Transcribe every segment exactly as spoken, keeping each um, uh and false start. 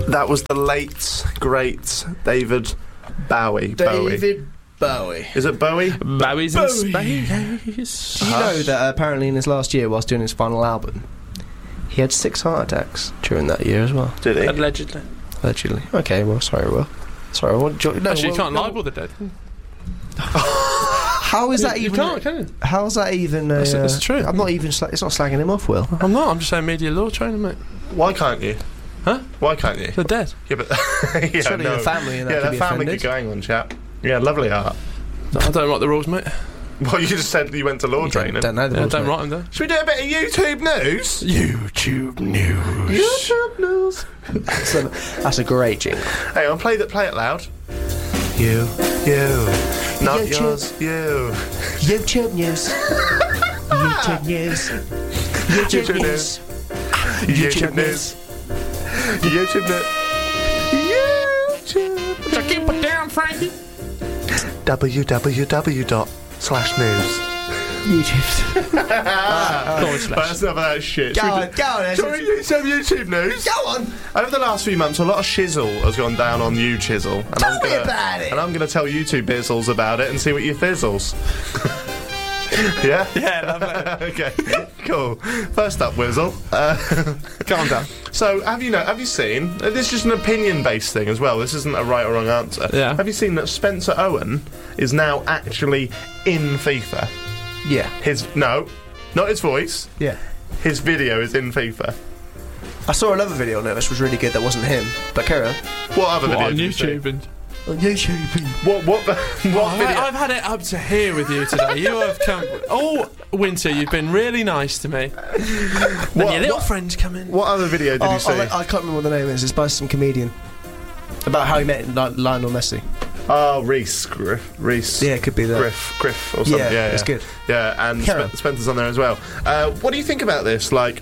That was the late, great David Bowie. David Bowie. Is it Bowie? Bowie's Bowie. in space. Do you know that uh, apparently in his last year, whilst doing his final album, he had six heart attacks during that year as well? Did he? Allegedly. Allegedly. Okay, well, sorry, Will. Sorry, what? Do you, no, Actually, well, you can't no. libel the dead. How is that you, even? You can't, can you? How's that even? Uh, It's- it's true. I'm not even. Sla- it's not slagging him off, Will. I'm not, I'm just saying media law training, mate. Why can't you? Huh? Why can't you? They're dead. Yeah, but yeah, Surely no. your family and that yeah, could their be family offended. could going on, chap. Yeah, lovely art. I don't write the rules, mate. Well, you just said you went to law training. Don't know the Yeah, rules, don't mate. write them, though. Should we do a bit of YouTube news? YouTube news. YouTube news. That's a, that's a great jingle. Hey, I'll play that. Play it loud. You, you, not YouTube. yours. You. YouTube news. YouTube news. YouTube, YouTube news. YouTube news. YouTube news. YouTube. So keep it down, Frankie. www dot slash news. YouTube. Go on, But Slash. that's enough of that shit. Go Should we on, do- go on. Shall we do some YouTube news? Go on. Over the last few months, a lot of shizzle has gone down on you, Chisel. And Tell I'm me gonna, about it. And I'm going to tell you two bizzles about it and see what you fizzles. Yeah? Yeah, lovely. Okay, cool. First up, Wizzle. Uh, Calm down. so, have you know? Have you seen? uh, This is just an opinion-based thing as well. This isn't a right or wrong answer. Yeah. Have you seen that Spencer Owen is now actually in FIFA? Yeah. His no, not his voice. Yeah. His video is in FIFA. I saw another video on it which was really good that wasn't him, but carry on. What other What, video? on did you see? YouTube and... On YouTube. What? What? What I've, video? I've had it up to here with you today. You have come... Oh, Winter, you've been really nice to me. Then What- your little what- friends come in. What other video did Oh, you see? I, I can't remember what the name is. It's by some comedian. About how he met Li- Lionel Messi. Oh, Reese Griff. Reese. Yeah, it could be that. Griff. Griff or something. Yeah, Yeah, yeah, it's good. Yeah, and Carry on. Spen- Spencer's on there as well. Uh, what do you think about this? Like,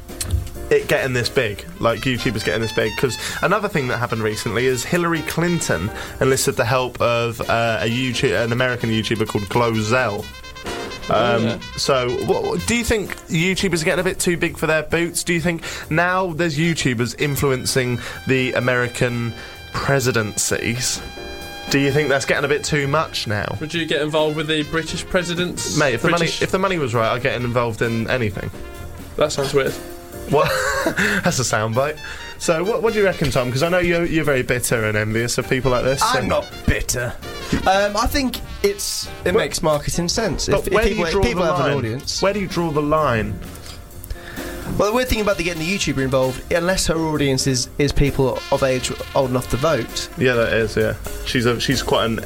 it getting this big, like YouTubers getting this big? Because another thing that happened recently is Hillary Clinton enlisted the help of uh, a YouTube, an American YouTuber called Glozell. Um, yeah. So, what, do you think YouTubers are getting a bit too big for their boots? Do you think now there's YouTubers influencing the American presidencies? Do you think that's getting a bit too much now? Would you get involved with the British presidents? Mate, if the, money, British... if the money was right, I'd get involved in anything. That sounds weird. What? That's a soundbite. So, what, what do you reckon, Tom? Because I know you're, you're very bitter and envious of people like this. I'm so- not bitter. Um, I think it's it But- makes marketing sense. But If, if where people, do you draw if people the have line? an audience. Where do you draw the line? Well, the weird thing about the getting the YouTuber involved, unless her audience is, is people of age old enough to vote. Yeah, that is. Yeah, she's a she's quite an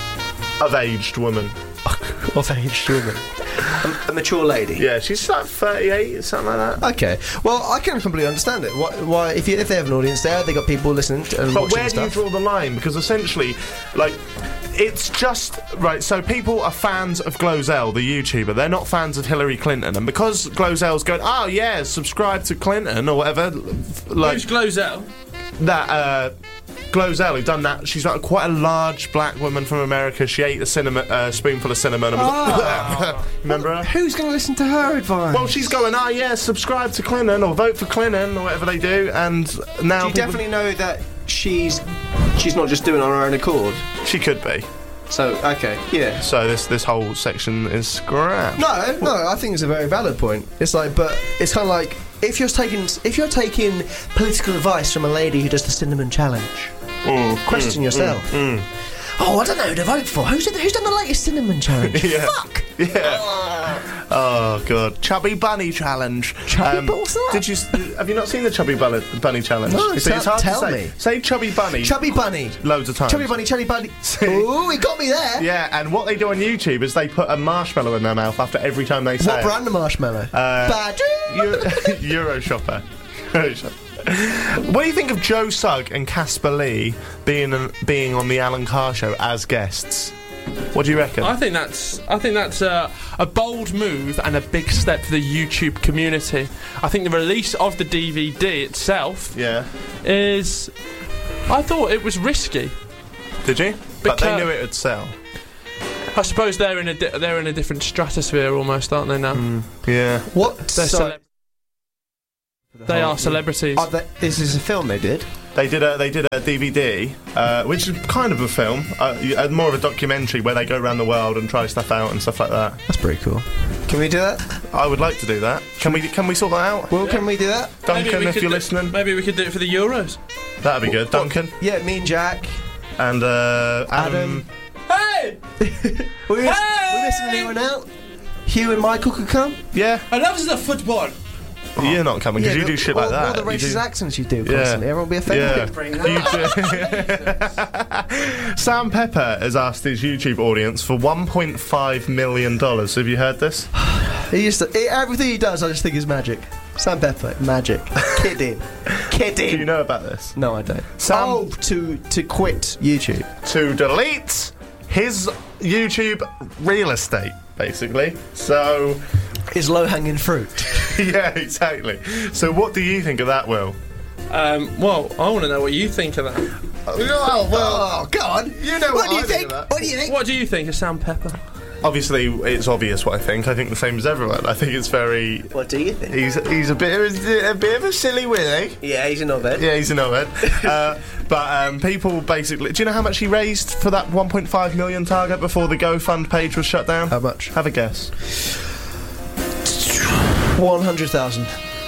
of-aged woman. Of age woman. a, a mature lady. Yeah, she's like thirty-eight, something like that. Okay. Well, I can completely understand it. Why? why if, you, if they have an audience there, they got people listening to, and But watching where do stuff. you draw the line? Because essentially, like, it's just right. So people are fans of Glozell, the YouTuber. They're not fans of Hillary Clinton, and because Glozell's going, oh yeah, subscribe to Clinton or whatever, like Who's Glozell? that. Uh, Glozell, who done that, she's like quite a large black woman from America. She ate a cinnamon, uh, spoonful of cinnamon. And was like, remember her? Who's going to listen to her advice? Well, she's going, ah, yeah, subscribe to Clinton or vote for Clinton or whatever they do. And now Do you people- definitely know that she's she's not just doing it on her own accord? she could be. So okay, yeah. So this this whole section is scrapped. No, no, I think it's a very valid point. It's like, but it's kind of like if you're taking if you're taking political advice from a lady who does the cinnamon challenge, Mm, question mm, yourself. mm, mm. Oh, I don't know who to vote for. Who's who's done the latest cinnamon challenge? Yeah. Fuck. Yeah. Oh god, Chubby Bunny Challenge. Chubby Bu- what's that? Did you? s- Have you not seen the Chubby Bunny, bunny Challenge? No, it's, tell- it's hard tell to say. me. Say Chubby Bunny. Chubby bunny. Loads of times. Chubby bunny. Chubby bunny. Ooh, he got me there. Yeah, and what they do on YouTube is they put a marshmallow in their mouth after every time they say What it. brand of marshmallow? Uh, Bad. Euro, Euroshopper. Euroshopper. What do you think of Joe Sugg and Casper Lee being on, being on the Alan Carr show as guests? What do you reckon? I think that's I think that's a, a bold move and a big step for the YouTube community. I think the release of the D V D itself yeah. is. I thought it was risky. Did you? But they Because- knew it would sell. I suppose they're in a di- they're in a different stratosphere almost, aren't they now? Mm, yeah. What? They're so- cele- they are celebrities. Oh, that, this is a film they did. They did a they did a D V D, uh, which is kind of a film, uh, more of a documentary where they go around the world and try stuff out and stuff like that. That's pretty cool. Can we do that? I would like to do that. Can we Can we sort that out? Well, yeah. Can we do that? Duncan, if you're do, listening, maybe we could do it for the Euros. That'd be good. Duncan. Yeah, me and Jack and uh, Adam. Adam. Hey! We're miss- hey! We're missing anyone out. Hugh and Michael could come. Yeah. I love the football. Oh. You're not coming because yeah, you do shit all, like that. All the racist do... accents you do constantly. Yeah. Everyone will be offended. Yeah. Sam Pepper has asked his YouTube audience for one point five million dollars. Have you heard this? He used to, he, everything he does, I just think is magic. Sam Pepper, magic. Kidding. Kidding. Do you know about this? No, I don't. Sam, oh, to to quit YouTube. To delete his YouTube real estate, basically. So. His low-hanging fruit. Yeah, exactly. So what do you think of that, Will? Um, well, I want to know what you think of that. Oh, well, oh, go on. You know what, what do you I think? think of that. What do you think? What do you think of Sam Pepper? Obviously, it's obvious what I think. I think the same as everyone. I think it's very... What do you think? He's he's a bit of a, a bit of a silly willy. Yeah, he's a knobhead. Yeah, he's a knobhead. uh, but um, people basically... Do you know how much he raised for that one point five million target before the GoFund page was shut down? How much? Have a guess. one hundred thousand.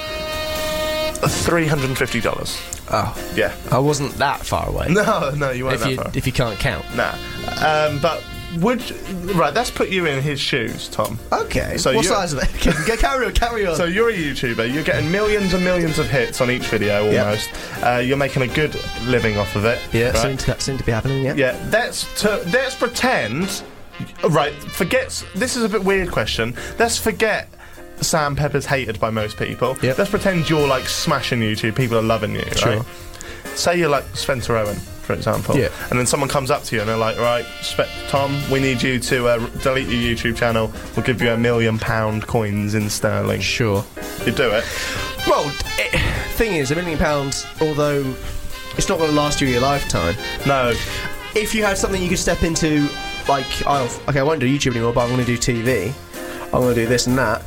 three hundred fifty dollars. Oh. Yeah. I wasn't that far away. No, no, you weren't if that you, far. If you can't count. Nah. Um, but... Would right? Let's put you in his shoes, Tom. Okay. So what size of it? Carry on, carry on. So you're a YouTuber. You're getting millions and millions of hits on each video, almost. Yep. Uh, you're making a good living off of it. Yeah, right? soon, to, soon to be happening. Yeah. Yeah. Let's to, let's pretend. Right. Forget. This is a bit weird question. Let's forget. Sam Pepper's hated by most people. Yep. Let's pretend you're like smashing YouTube. People are loving you. Sure. Right? Say you're like Spencer Owen, for example. Yeah. And then someone comes up to you and they're like, right, Spe- Tom, we need you to uh, delete your YouTube channel. We'll give you a million pound coins in sterling. Sure. You do it. Well, it, thing is, a million pounds, although it's not going to last you your lifetime. No. If you had something you could step into, like, oh, okay, I won't do YouTube anymore, but I'm going to do T V. I'm going to do this and that.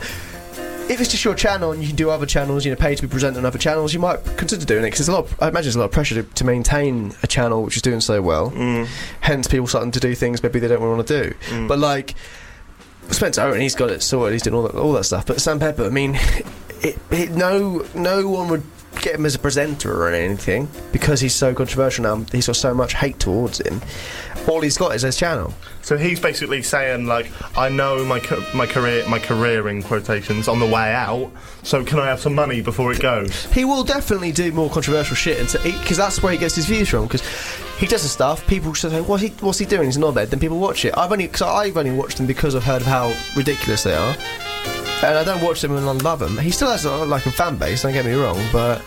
If it's just your channel and you can do other channels, you know, pay to be presented on other channels, you might consider doing it because there's a lot. Of, I imagine there's a lot of pressure to, to maintain a channel which is doing so well. Mm. Hence, people starting to do things maybe they don't want to do. Mm. But like Spencer Owen, he's got it sorted. He's doing all that, all that stuff. But Sam Pepper, I mean, it, it, no, no one would get him as a presenter or anything because he's so controversial now. He's got so much hate towards him. All he's got is his channel. So he's basically saying, like, I know my ca- my career, my career in quotations, on the way out. So can I have some money before it goes? He will definitely do more controversial shit, because that's where he gets his views from. Because he does the stuff, people say, "What's he? What's he doing? He's not knobhead." Then people watch it. I've only, cause I've only watched them because I've heard of how ridiculous they are, and I don't watch them and I love them. He still has a, like a fan base. Don't get me wrong, but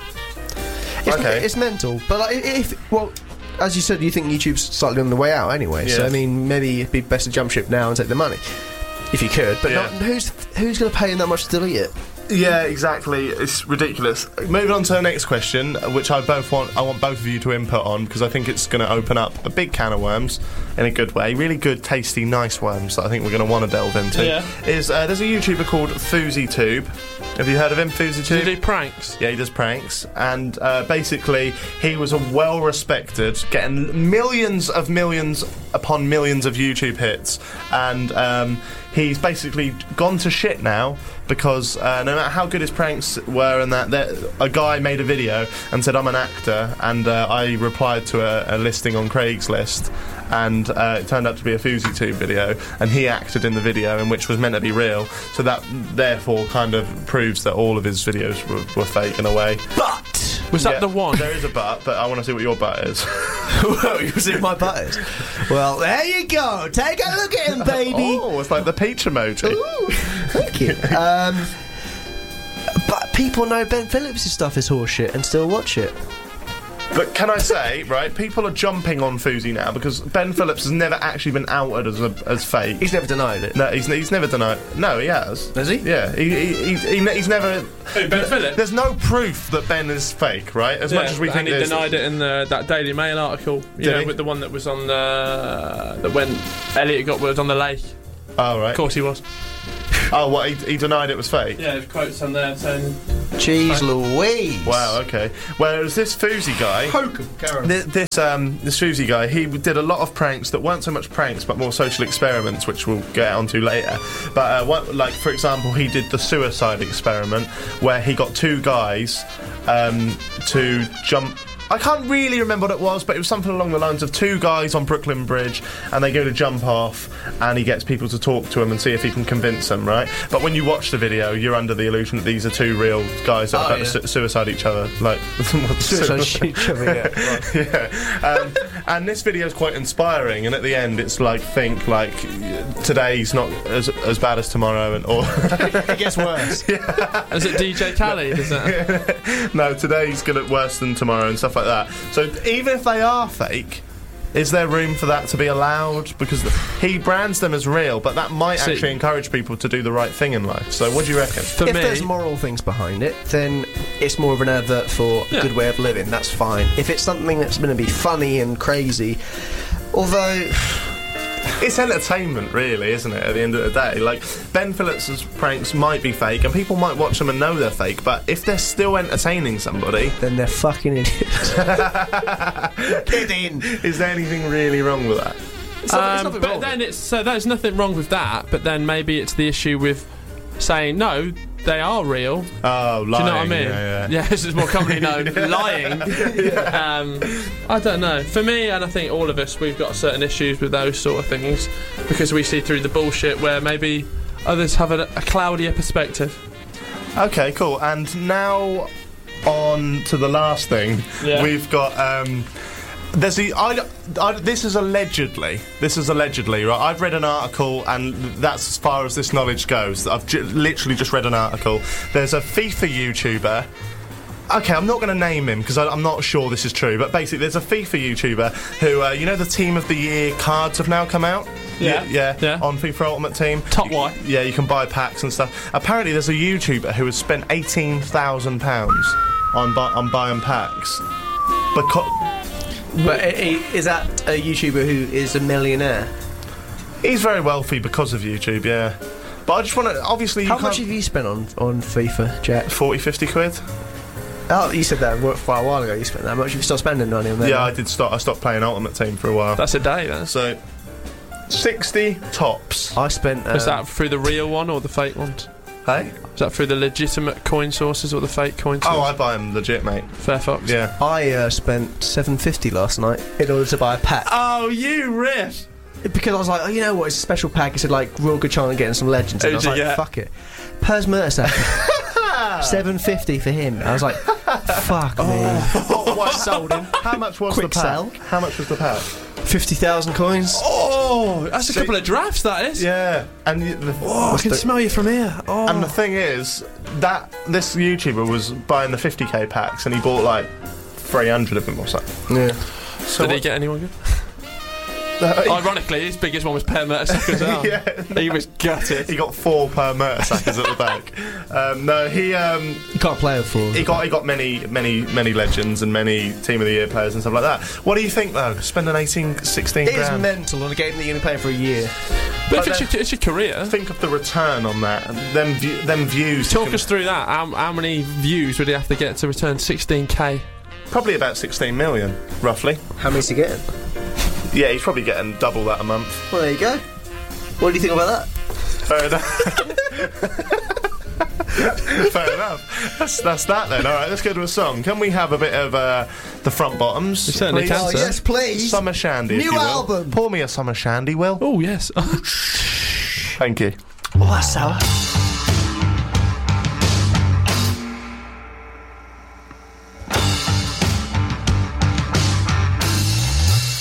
it's, okay. it's mental. But like, if well. As you said, you think YouTube's slightly on the way out anyway, yes. so I mean, maybe it'd be best to jump ship now and take the money, if you could. But yeah. not, who's who's going to pay him that much to delete it? Yeah, exactly. It's ridiculous. Moving on to the next question, which I both want. I want both of you to input on because I think it's going to open up a big can of worms in a good way. Really good, tasty, nice worms that I think we're going to want to delve into. Yeah. Is uh, there's a YouTuber called FouseyTube. Have you heard of him, FouseyTube? Does he do pranks? Yeah, he does pranks, and uh, basically he was a well-respected, getting millions of millions upon millions of YouTube hits, and um, he's basically gone to shit now because uh, no matter how good his pranks were and that, that a guy made a video and said, I'm an actor, and uh, I replied to a, a listing on Craigslist, and uh, it turned out to be a FouseyTube video, and he acted in the video, and which was meant to be real, so that therefore kind of proves that all of his videos were, were fake in a way. But was that yeah, the one? There is a but, but I want to see what your but is. Well, you see my butt is. Well, there you go. Take a look at him, baby. Oh, it's like the peach emoji. Ooh, thank you. Um, but people know Ben Phillips' stuff is horseshit and still watch it. But can I say, right, people are jumping on Fousey now because Ben Phillips has never actually been outed as a, as fake. He's never denied it. No, he's, he's never denied. No, he has. Has he? Yeah, he, he, he, he he's never. Who, Ben Phillips? There's no proof that Ben is fake, right? As yeah, much as we and think he there's. denied it in the, that Daily Mail article. You Did know, he? with the one that was on the that when Elliot got was on the lake. Oh right. Of course he was. Oh, what? He, he denied it was fake. Yeah, there's quotes on there saying Jeez Louise. Wow, okay. Whereas this Fousey guy, th- this um, this Fousey guy, he did a lot of pranks that weren't so much pranks, but more social experiments, which we'll get onto later. But uh, what, like for example, he did the suicide experiment, where he got two guys um, to jump. I can't really remember what it was, but it was something along the lines of two guys on Brooklyn Bridge, and they go to jump off, and he gets people to talk to him and see if he can convince them, right? But when you watch the video, you're under the illusion that these are two real guys that Oh, are about yeah. to su- suicide each other. Like, Suicide each other, yeah. Right. yeah. Um, and this video is quite inspiring, and at the end, it's like, think, like, today's not as as bad as tomorrow, and or It gets worse. Is it D J Khaled? Is it? no, today's gonna worse than tomorrow, and stuff like that. So even if they are fake, is there room for that to be allowed? Because he brands them as real, but that might See- actually encourage people to do the right thing in life. So what do you reckon? For if me, there's moral things behind it, then it's more of an advert for Yeah. a good way of living. That's fine. If it's something that's going to be funny and crazy, although It's entertainment, really, isn't it, at the end of the day? Like, Ben Phillips's pranks might be fake, and people might watch them and know they're fake, but if they're still entertaining somebody, then they're fucking idiots. Kidding. is there anything really wrong with that? It's not- it's Um, nothing but wrong. then it's so there's nothing wrong with that. But then maybe it's the issue with saying no, they are real. Oh, lying. Do you know what I mean? Yeah, yeah. this is more commonly known lying. Um, I don't know. For me, and I think all of us, we've got certain issues with those sort of things because we see through the bullshit where maybe others have a, a cloudier perspective. Okay, cool. And now on to the last thing. Yeah. We've got um there's the I, I, this is allegedly this is allegedly right. I've read an article, and that's as far as this knowledge goes. I've j- literally just read an article. There's a FIFA YouTuber. Okay, I'm not going to name him because I'm not sure this is true, but basically there's a FIFA YouTuber who, uh, you know, the Team of the Year cards have now come out? Yeah. Y- yeah, Yeah. on FIFA Ultimate Team. Top You- Y. Yeah, you can buy packs and stuff. Apparently there's a YouTuber who has spent eighteen thousand pounds on, bu- on buying packs. Because But i- i- is that a YouTuber who is a millionaire? he's very wealthy because of YouTube, yeah. But I just want to, obviously you How can't... much have you spent on, on FIFA, Jack? forty, fifty quid? Oh, you said that quite a while ago. You spent that much. Have you still spending money on that? Yeah, I did stop. I stopped playing Ultimate Team for a while. That's a day. That's. So, sixty tops. I spent. Um, Was that through the real one or the fake ones? Hey? Is that through the legitimate coin sources or the fake coin sources? Oh, I buy them legit, mate. Fair Fox. Yeah. I uh, spent seven fifty last night in order to buy a pack Oh, you riff! because I was like, oh, you know what? It's a special pack. It said like real good chance of getting some legends. And I was Who'd like, you get? fuck it. Pers Mertesacker. seven fifty for him. I was like, fuck me. Oh, what? Sold him. How much was Quick the pack? sell. How much was the pack? Fifty thousand coins. Oh, that's a See- couple of drafts, that is. Yeah. And y- the, Oh, I can the- smell you from here. Oh. and the thing is that this YouTuber was buying the fifty k packs, and he bought like three hundred of them or something. Yeah. So Did he what- get anyone good? Uh, Ironically, his biggest one was Per Mertesacker as well. yeah. He was gutted. He got four per Mertesackers at the back. Um, no, he um, You can't play it for. he got he got many many many legends and many Team of the Year players and stuff like that. What do you think though? Spending eighteen, sixteen It is grand. mental on a game that you're going to play for a year. But, But if it's your, it's your career, Think of the return on that. Them view, them views. talk can- us through that. How, how many views would he have to get to return sixteen k? Probably about sixteen million, roughly. How many's he getting? Yeah, he's probably getting double that a month. Well, there you go. What do you think about that? Fair enough. Fair enough. That's, that's that then. All right, let's go to a song. Can we have a bit of uh, the front bottoms? We certainly please? can, Oh, sir. yes, please. Summer Shandy, if New you will. album. Pour me a Summer Shandy, Will. Oh, yes. Thank you. Oh, that's sour.